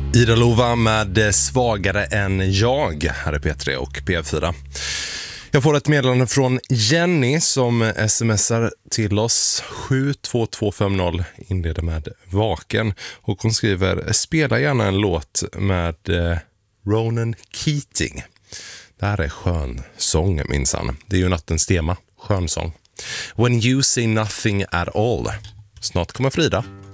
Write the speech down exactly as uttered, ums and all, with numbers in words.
Ida Lova med Svagare än jag. Här är P tre och P fyra. Jag får ett meddelande från Jenny som smsar till oss. Sju två två fem noll inleder med Vaken. Och hon skriver: spela gärna en låt med eh, Ronan Keating. Det här är skön sång minsann. Det är ju nattens tema. Skön sång. When you say nothing at all. Snart kommer Frida.